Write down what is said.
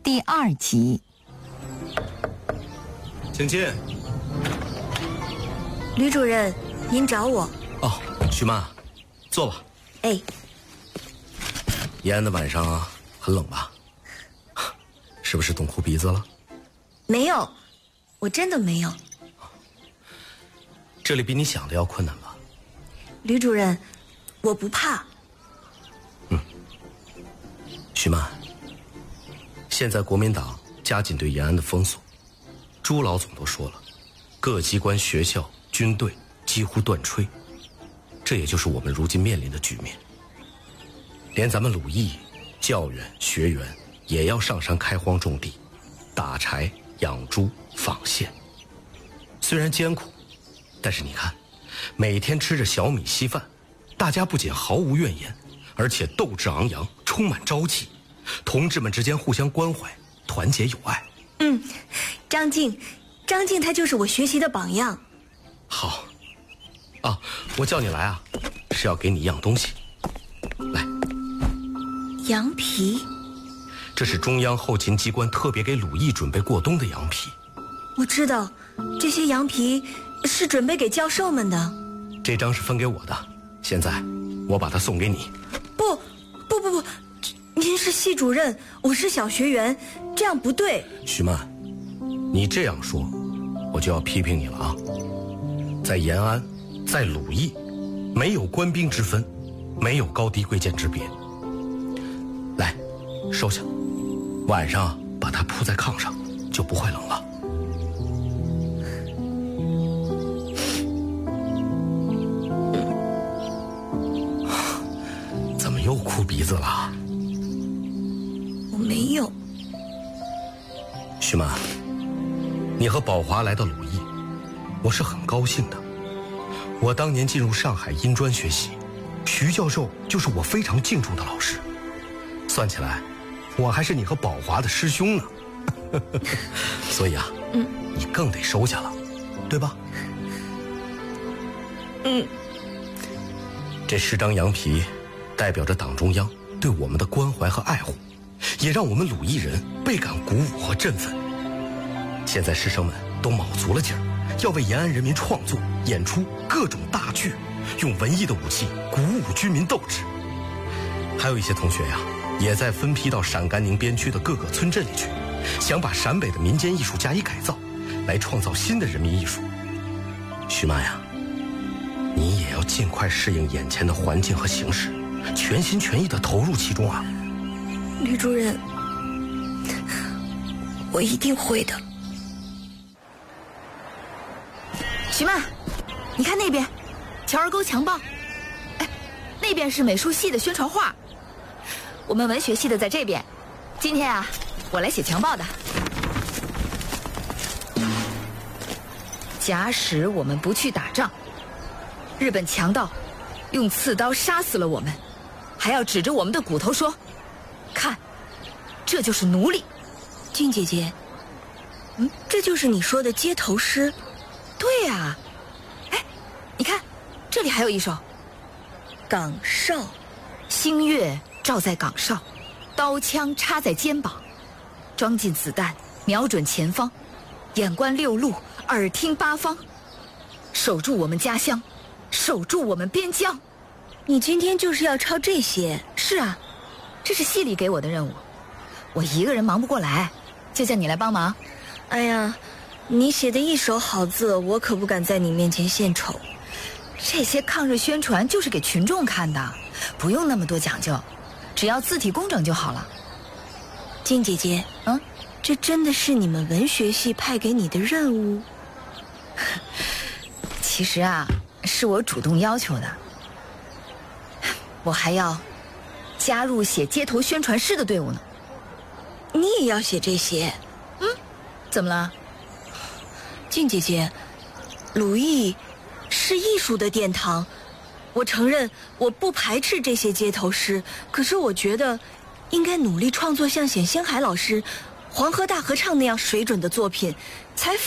第2集。 请进。 吕主任，您找我？ 哦，徐曼，坐吧。 哎。 延安的晚上啊，很冷吧？是不是冻哭鼻子了？ 没有，我真的没有。 这里比你想的要困难吧？ 吕主任，我不怕。 徐曼，现在国民党加紧对延安的封锁，朱老总都说了，各机关、学校、军队几乎断炊，这也就是我们如今面临的局面。连咱们鲁艺、教员、学员也要上山开荒种地，打柴、养猪、纺线。虽然艰苦，但是你看，每天吃着小米稀饭，大家不仅毫无怨言，而且斗志昂扬，充满朝气，同志们之间互相关怀，团结友爱。 张静他就是我学习的榜样。 好啊，我叫你来啊，是要给你一样东西。来， 羊皮。 这是中央后勤机关特别给鲁艺准备过冬的羊皮。 我知道，这些羊皮是准备给教授们的。 这张是分给我的，现在我把它送给你。 不，您是系主任，我是小学员，这样不对。 徐曼，你这样说，我就要批评你了啊！在延安，在鲁艺，没有官兵之分，没有高低贵贱之别。来，收下，晚上把它铺在炕上，就不会冷了。怎么又哭鼻子了？ 我没有。 徐曼，你和宝华来到鲁艺，我是很高兴的。我当年进入上海音专学习，徐教授就是我非常敬重的老师。算起来，我还是你和宝华的师兄呢。所以啊，你更得收下了，对吧？这10张羊皮，代表着党中央对我们的关怀和爱护，也让我们鲁艺人倍感鼓舞和振奋。现在师生们都卯足了劲儿，要为延安人民创作、演出各种大剧，用文艺的武器鼓舞居民斗志。还有一些同学呀，也在分批到陕甘宁边区的各个村镇里去，想把陕北的民间艺术加以改造，来创造新的人民艺术。徐曼呀，你也要尽快适应眼前的环境和形势，全心全意地投入其中啊！ 吕主任，我一定会的。 徐曼，你看那边，乔儿沟墙报。哎，那边是美术系的宣传画，我们文学系的在这边。今天啊，我来写墙报的。假使我们不去打仗，日本强盗用刺刀杀死了我们，还要指着我们的骨头说，看，这就是奴隶。 静姐姐，这就是你说的街头诗？ 对呀。哎，你看，这里还有一首。 岗哨， 星月照在岗哨，刀枪插在肩膀，装进子弹，瞄准前方，眼观六路，耳听八方，守住我们家乡，守住我们边疆。 你今天就是要抄这些？ 是啊，这是系里给我的任务，我一个人忙不过来，就叫你来帮忙。 哎呀，你写的一手好字，我可不敢在你面前献丑。 这些抗日宣传就是给群众看的，不用那么多讲究，只要字体工整就好了。 金姐姐，这真的是你们文学系派给你的任务？ 其实啊，是我主动要求的。我还要加入写街头宣传诗的队伍呢。 你也要写这些？ 怎么了？ 静姐姐，鲁艺是艺术的殿堂，我承认我不排斥这些街头诗，可是我觉得应该努力创作像冼星海老师《黄河大合唱》那样水准的作品，才